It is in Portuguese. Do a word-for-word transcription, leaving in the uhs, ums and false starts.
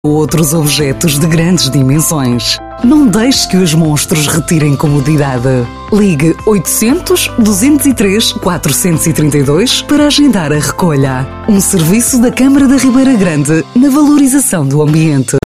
outros objetos de grandes dimensões. Não deixe que os monstros retirem comodidade. Ligue oitocentos, duzentos e três, quatrocentos e trinta e dois para agendar a recolha. Um serviço da Câmara da Ribeira Grande na valorização do ambiente.